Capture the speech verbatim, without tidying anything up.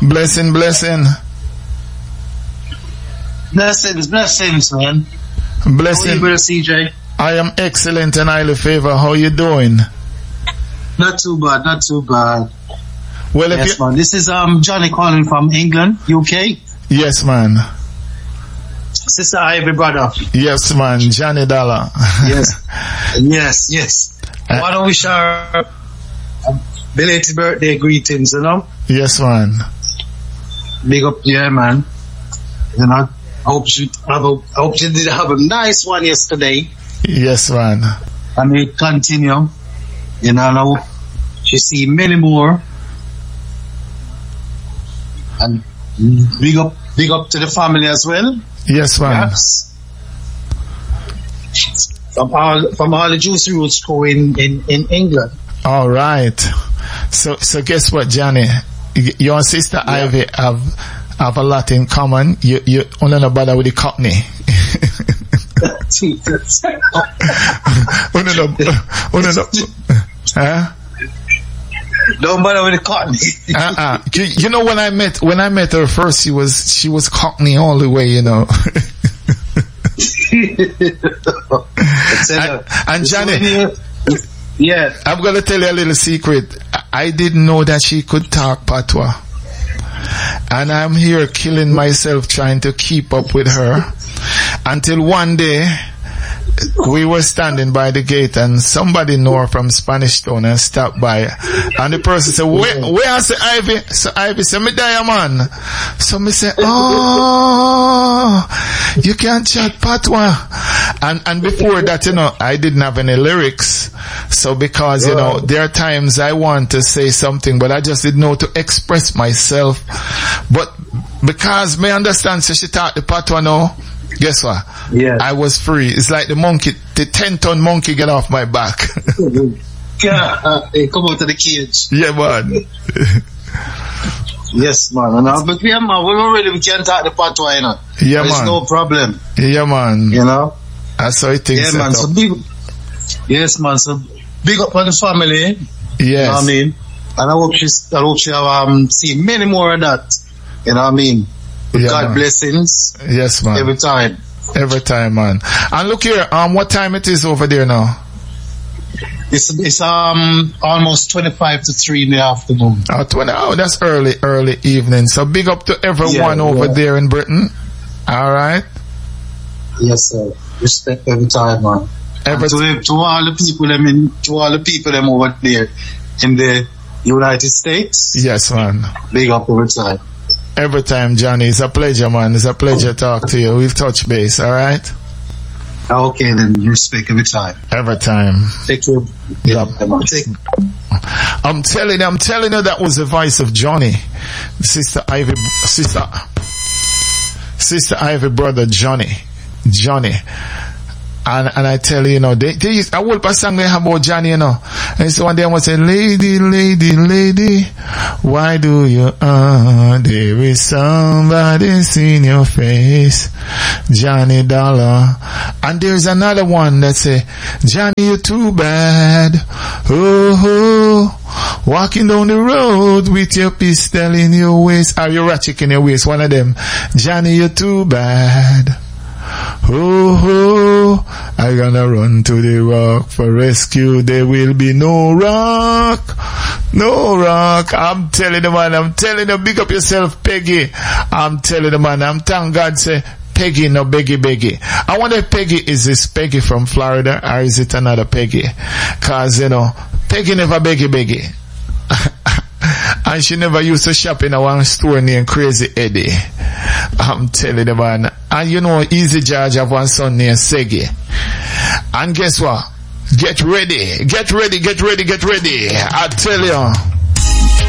Blessing, blessing. Blessings, blessings, man. Blessing. How are you, brother C J? I am excellent and highly favored. How you doing? Not too bad, not too bad. Well, if yes, you... man. This is um Johnny calling from England, U K. Yes, man. Sister Ivy, brother. Yes, man. Johnny Dollar. Yes. Yes, yes. I want to wish her belated birthday greetings, you know? Yes, man. Big up, yeah, man. You know, I hope you have a, I hope you did have a nice one yesterday. Yes, man. And we continue. You know, and I hope you see many more. And big up, big up to the family as well. Yes, man. Perhaps. From all, from all the Juicy Roots crew in, in, in England. All right. So, so guess what, Johnny? You and Sister yeah. Ivy have, have a lot in common. You, you only know bother with the Cockney. Jesus. Only know, only know, huh? Don't bother with the Cockney. uh-uh. You, you know, when I met, when I met her first, she was, she was Cockney all the way, you know. and, and Johnny, yeah, I'm gonna tell you a little secret. I didn't know that she could talk patois, and I'm here killing myself trying to keep up with her until one day we were standing by the gate and somebody know her from Spanish Town and stopped by, and the person said, where, where I say Ivy? So Ivy said, me die, man. So me say, oh, you can't chat patois. And, and before that, you know, I didn't have any lyrics. So because, you know, there are times I want to say something, but I just didn't know to express myself. But because me understand, so she taught the patois now, guess what? Yeah. I was free. It's like the monkey, the ten ton monkey get off my back. Yeah, uh, hey, come out of the cage. Yeah, man. Yes, man. And uh, but yeah, man, we already we can talk the patois, you know. Yeah, There's man. no problem. Yeah, man. You know. That's how it thinks. Yeah, man. Up. So big. Yes, man. So big up on the family. Yes. You know what I mean? And I hope she, I hope she have um see many more of that. You know what I mean? With Yeah, God man. blessings. Yes, man. Every time. Every time, man. And look here, um, what time it is over there now? It's it's um almost twenty-five to three in the afternoon. Oh, twenty. Oh, that's early, early evening. So big up to everyone Yeah, over yeah. there in Britain. All right. Yes, sir. Respect every time, man. Every And to, the- to all the people them in, to all the people them over there in the United States. Yes, man. Big up every time. Every time, Johnny. It's a pleasure, man. It's a pleasure to talk to you. We've touched base. All right. Okay, then respect every time. Every time. Take care. Yep. Take. I'm telling you, I'm telling you, that was the voice of Johnny, Sister Ivy, Sister, Sister Ivy, brother Johnny, Johnny. And, and I tell you, you know, they, they used, I will pass song they have about Johnny, you know. And so one day I was saying, lady, lady, lady, why do you, uh, there is somebody in your face, Johnny Dollar. And there's another one that say, Johnny, you're too bad. Oh, oh, walking down the road with your pistol in your waist. Are you ratchet in your waist? One of them. Johnny, you're too bad. Oh, oh, I'm gonna run to the rock for rescue. There will be no rock, no rock. I'm telling the man, I'm telling you, big up yourself, Peggy. I'm telling the man, I'm thank God say, Peggy, no Beggy, Beggy. I wonder if Peggy, is this Peggy from Florida or is it another Peggy? Cause, you know, Peggy never Beggy, Beggy. And she never used to shop in a one store named Crazy Eddie. I'm telling you, man. And you know, Easy George have one son named Seggy. And guess what? Get ready, get ready, get ready, get ready. I tell you.